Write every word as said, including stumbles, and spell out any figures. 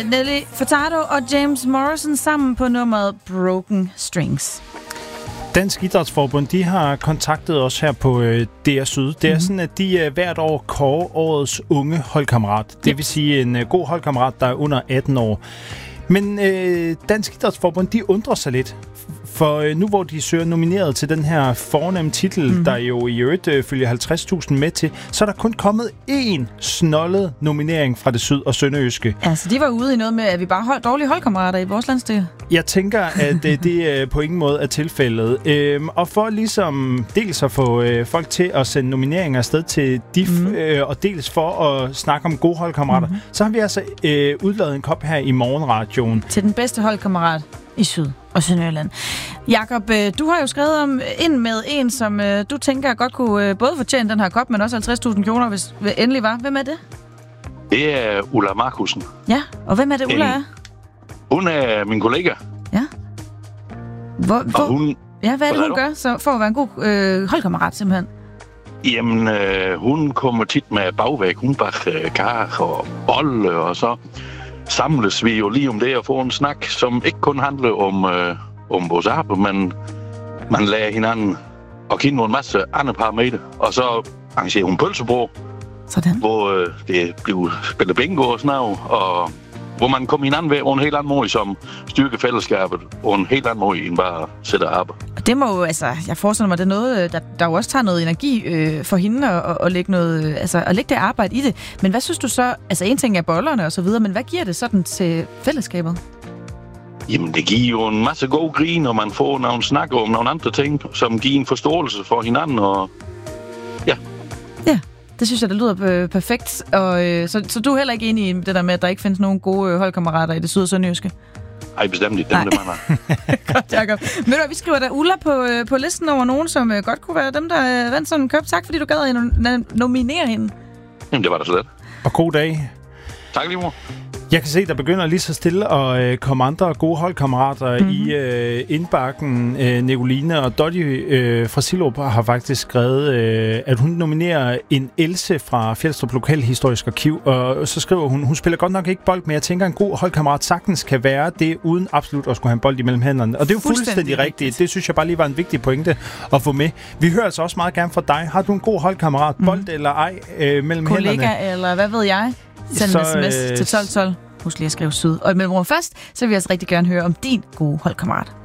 Nelly Furtado og James Morrison sammen på nummeret Broken Strings. Dansk Idrætsforbund, de har kontaktet os her på øh, D R Syd. Det er mm-hmm. sådan, at de øh, hvert år kårer årets unge holdkammerat. Det vil sige en øh, god holdkammerat, der er under atten år. Men øh, Dansk Idrætsforbund, de undrer sig lidt. For øh, nu hvor de søger nomineret til den her fornemme titel, mm-hmm. der jo i øvrigt øh, følger halvtreds tusind med til, så er der kun kommet én snollet nominering fra det syd- og sønderjyske. Altså, de var ude i noget med, at vi bare holdt dårlige holdkammerater i vores landsdel. Jeg tænker, at øh, det øh, på ingen måde er tilfældet. Øhm, og for ligesom dels at få øh, folk til at sende nomineringer afsted til D I F, mm-hmm. øh, og dels for at snakke om gode holdkammerater, mm-hmm. så har vi altså øh, udladet en kop her i morgenradioen. Til den bedste holdkammerat i Syd- og Sønderjylland. Jakob, du har jo skrevet om ind med en, som øh, du tænker godt kunne øh, både fortjene den her kop, men også halvtreds tusind kroner, hvis det endelig var. Hvem er det? Det er Ulla Markusen. Ja, og hvem er det, Ulla er? Hun er min kollega. Ja. Hvor, hvor, hun, ja, hvad er det, hun gør så, for at være en god øh, holdkammerat, simpelthen? Jamen, øh, hun kommer tit med bagvæg. Hun bager kage og bolle, og så samles vi jo lige om det og få en snak, som ikke kun handler om, øh, om vores arbejde, men man lærer hinanden at kende nogle masse andre parametre. Og så arrangerer hun pølsebord, sådan. Hvor øh, det bliver spillet bingo og sådan noget, og hvor man kommer hinanden ved på en helt anden måde, som styrker fællesskabet på en helt anden måde, end bare sætte arbejde. Og det må jo, altså, jeg forestiller mig, det er noget, der, der jo også tager noget energi øh, for hende at, at, lægge noget, altså, at lægge det arbejde i det. Men hvad synes du så, altså en ting er bollerne og så videre, men hvad giver det sådan til fællesskabet? Jamen, det giver jo en masse god grin, og man får nogle snakker om nogle andre ting, som giver en forståelse for hinanden, og ja. Ja. Det synes jeg, det lyder perfekt. Og, øh, så, så du er heller ikke enig i det der med, at der ikke findes nogen gode øh, holdkammerater i det syd- og sønderjyske? Ej, bestemt ikke. Dem, det man Godt, Jacob. Men vi skriver da Ulla på, øh, på listen over nogen, som øh, godt kunne være dem, der øh, vandt sådan en køb. Tak, fordi du gad at no- nominere hende. Jamen, det var da så let. Og god dag. Tak lige, mor. Jeg kan se, der begynder lige så stille at øh, komme andre gode holdkammerater mm-hmm. i øh, indbakken. Øh, Nicoline og Dottie øh, fra Silop har faktisk skrevet, øh, at hun nominerer en Else fra Fjelstrup Lokalhistorisk Arkiv. Og så skriver hun, hun spiller godt nok ikke bold, men jeg tænker, en god holdkammerat sagtens kan være det, uden absolut at skulle have en bold imellem hænderne. Og det er jo fuldstændig, fuldstændig rigtigt. rigtigt. Det synes jeg bare lige var en vigtig pointe at få med. Vi hører altså også meget gerne fra dig. Har du en god holdkammerat, bold mm. eller ej, øh, mellem Kollega, hænderne? Kollega, eller hvad ved jeg? Send en sms øh, til tolv tolv. Husk lige at skrive syd. Og med mor først, så vil jeg altså rigtig gerne høre om din gode holdkammerat.